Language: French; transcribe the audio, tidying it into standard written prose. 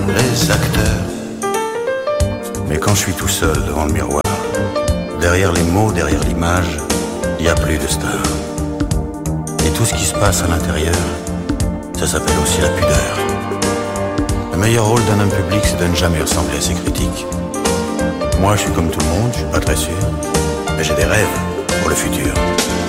Les acteurs. Mais quand je suis tout seul devant le miroir, derrière les mots, derrière l'image, il n'y a plus de star. Et tout ce qui se passe à l'intérieur, ça s'appelle aussi la pudeur. Le meilleur rôle d'un homme public, c'est de ne jamais ressembler à ses critiques. Moi, je suis comme tout le monde, je suis pas très sûr, mais j'ai des rêves pour le futur.